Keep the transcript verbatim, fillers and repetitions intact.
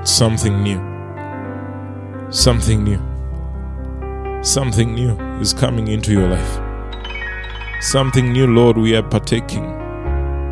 Something new. Something new. Something new is coming into your life. Something new, Lord, we are partaking